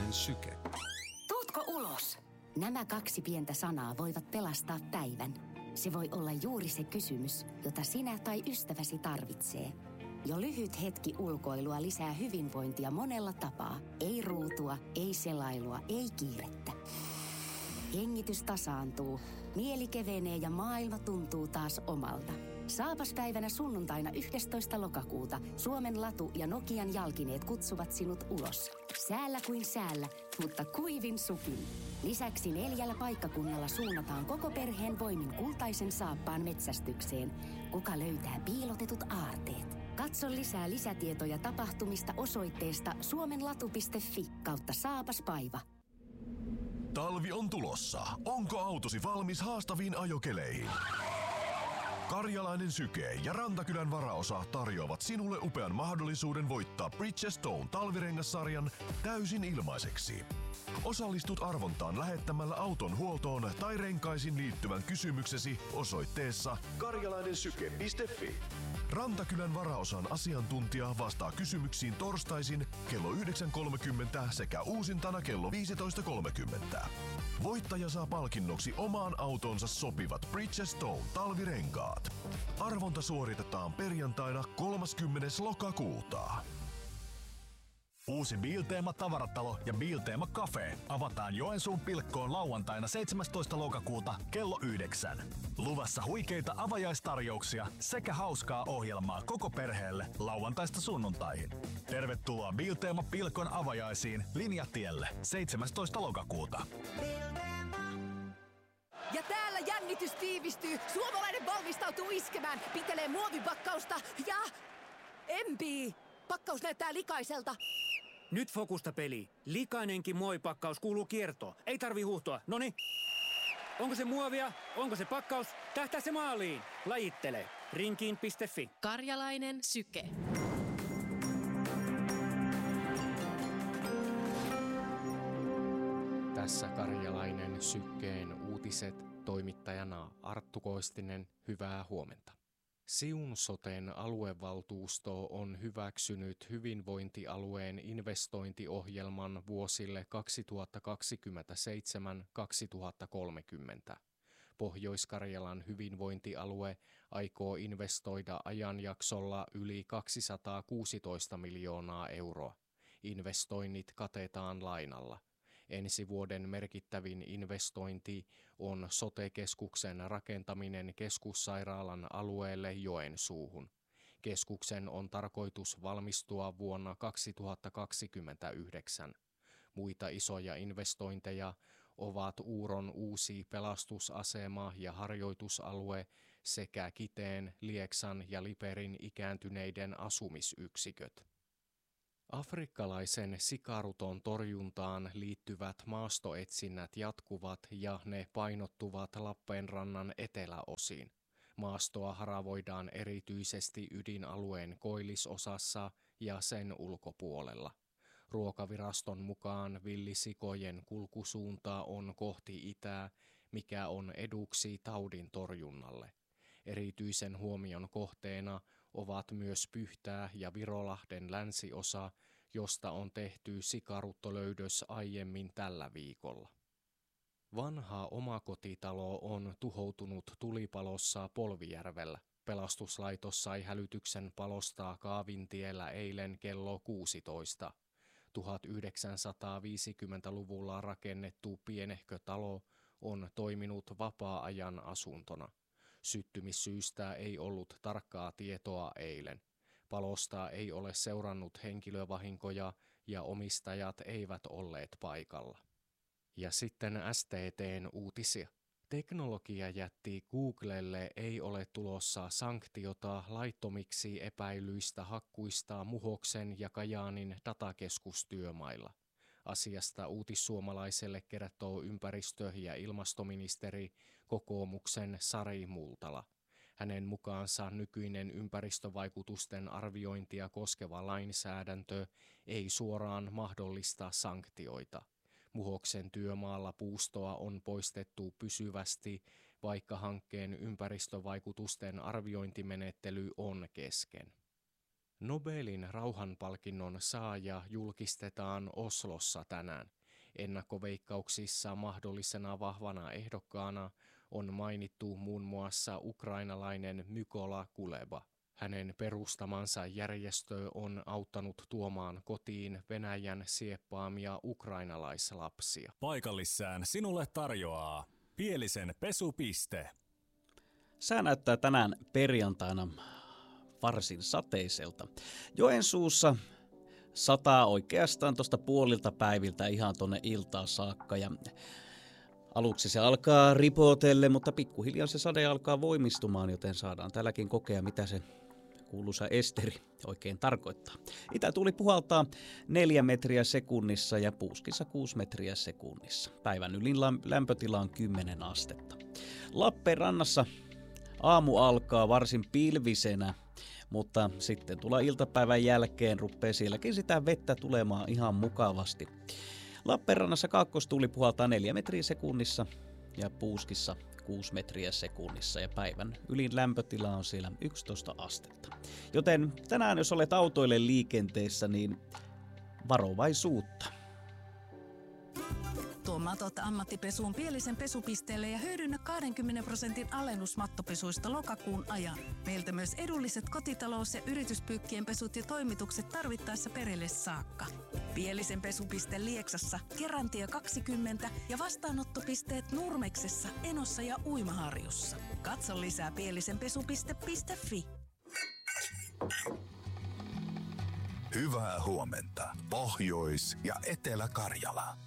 Karjalainen syke. Tuutko ulos? Nämä kaksi pientä sanaa voivat pelastaa päivän. Se voi olla juuri se kysymys, jota sinä tai ystäväsi tarvitsee. Jo lyhyt hetki ulkoilua lisää hyvinvointia monella tapaa. Ei ruutua, ei selailua, ei kiirettä. Hengitys tasaantuu, mieli kevenee ja maailma tuntuu taas omalta. Saapaspäivänä sunnuntaina 11. lokakuuta Suomen Latu ja Nokian jalkineet kutsuvat sinut ulos. Säällä kuin säällä, mutta kuivin sukin. Lisäksi 4 paikkakunnalla suunnataan koko perheen voimin kultaisen saappaan metsästykseen. Kuka löytää piilotetut aarteet? Katso lisää lisätietoja tapahtumista osoitteesta suomenlatu.fi/saapaspaiva. Talvi on tulossa. Onko autosi valmis haastaviin ajokeleihin? Karjalainen syke ja Rantakylän varaosa tarjoavat sinulle upean mahdollisuuden voittaa Bridgestone talvirengassarjan täysin ilmaiseksi. Osallistut arvontaan lähettämällä auton huoltoon tai renkaisiin liittyvän kysymyksesi osoitteessa karjalainensyke.fi. Rantakylän varaosan asiantuntija vastaa kysymyksiin torstaisin kello 9.30 sekä uusintana kello 15.30. Voittaja saa palkinnoksi omaan autonsa sopivat Bridgestone talvirenkaat. Arvonta suoritetaan perjantaina 30. lokakuuta. Uusi Bilteema tavaratalo ja Bilteema Cafe avataan Joensuun Pilkkoon lauantaina 17. lokakuuta kello 9. Luvassa huikeita avajaistarjouksia sekä hauskaa ohjelmaa koko perheelle lauantaista sunnuntaihin. Tervetuloa Bilteema Pilkon avajaisiin Linjatielle 17. lokakuuta. Ja täällä jännitys tiivistyy. Suomalainen valmistautuu iskemään, pitelee muovipakkausta ja empii. Pakkaus näyttää likaiselta. Nyt fokusta peli. Likainenkin muovipakkaus kuuluu kiertoon. Ei tarvi huuhtoa. Noni. Onko se muovia? Onko se pakkaus? Tähtää se maaliin. Lajittele. Rinkiin.fi. Karjalainen syke. Tässä Karjalainen sykkeen uutiset, toimittajana Arttu Koistinen, hyvää huomenta. Siun soten aluevaltuusto on hyväksynyt hyvinvointialueen investointiohjelman vuosille 2027-2030. Pohjois-Karjalan hyvinvointialue aikoo investoida ajanjaksolla yli 216 miljoonaa euroa. Investoinnit katetaan lainalla. Ensi vuoden merkittävin investointi on sote-keskuksen rakentaminen keskussairaalan alueelle Joensuuhun. Keskuksen on tarkoitus valmistua vuonna 2029. Muita isoja investointeja ovat Uuron uusi pelastusasema ja harjoitusalue sekä Kiteen, Lieksan ja Liperin ikääntyneiden asumisyksiköt. Afrikkalaisen sikaruton torjuntaan liittyvät maastoetsinnät jatkuvat ja ne painottuvat Lappeenrannan eteläosiin. Maastoa haravoidaan erityisesti ydinalueen koillisosassa ja sen ulkopuolella. Ruokaviraston mukaan villisikojen kulkusuunta on kohti itää, mikä on eduksi taudin torjunnalle. Erityisen huomion kohteena ovat myös Pyhtää ja Virolahden länsiosa, josta on tehty sikaruttolöydös aiemmin tällä viikolla. Vanha omakotitalo on tuhoutunut tulipalossa Polvijärvellä. Pelastuslaitos sai hälytyksen palosta Kaavintiellä eilen kello 16. 1950-luvulla rakennettu pienehkö talo on toiminut vapaa-ajan asuntona. Syttymissyistä ei ollut tarkkaa tietoa eilen. Palosta ei ole seurannut henkilövahinkoja ja omistajat eivät olleet paikalla. Ja sitten STT:n uutisia. Teknologiajätti Googlelle ei ole tulossa sanktiota laittomiksi epäilyistä hakkuista Muhoksen ja Kajaanin datakeskustyömailla. Asiasta Uutissuomalaiselle kertoo ympäristö- ja ilmastoministeri kokoomuksen Sari Multala. Hänen mukaansa nykyinen ympäristövaikutusten arviointia koskeva lainsäädäntö ei suoraan mahdollista sanktioita. Muhoksen työmaalla puustoa on poistettu pysyvästi, vaikka hankkeen ympäristövaikutusten arviointimenettely on kesken. Nobelin rauhanpalkinnon saaja julkistetaan Oslossa tänään. Ennakkoveikkauksissa mahdollisena vahvana ehdokkaana on mainittu muun muassa ukrainalainen Mykola Kuleba. Hänen perustamansa järjestö on auttanut tuomaan kotiin Venäjän sieppaamia ukrainalaislapsia. Paikallissään sinulle tarjoaa Pielisen pesupiste. Sää näyttää tänään perjantaina varsin sateiselta. Joensuussa sataa oikeastaan tuosta puolilta päiviltä ihan tonne iltaan saakka ja aluksi se alkaa ripotelle, mutta pikkuhiljaa se sade alkaa voimistumaan, joten saadaan tälläkin kokea, mitä se kuuluisa esteri oikein tarkoittaa. Itätuuli puhaltaa 4 metriä sekunnissa ja puuskissa 6 metriä sekunnissa. Päivän ylin lämpötila on 10 astetta. Lappeenrannassa aamu alkaa varsin pilvisenä, mutta sitten tulee iltapäivän jälkeen, rupeaa sielläkin sitä vettä tulemaan ihan mukavasti. Lappeenrannassa kaakkostuuli puhaltaa 4 metriä sekunnissa ja puuskissa 6 metriä sekunnissa ja päivän ylin lämpötila on siellä 11 astetta. Joten tänään jos olet autoille liikenteessä, niin varovaisuutta. Tuo matot ammattipesuun Pielisen pesupisteelle ja hyödynnä 20% alennus mattopesuista lokakuun ajan. Meiltä myös edulliset kotitalous- ja yrityspyykkien pesut ja toimitukset tarvittaessa perille saakka. Pielisen pesupiste Lieksassa, Kerantie 20 ja vastaanottopisteet Nurmeksessa, Enossa ja Uimaharjussa. Katso lisää pielisenpesupiste.fi. Hyvää huomenta, Pohjois- ja Etelä-Karjala.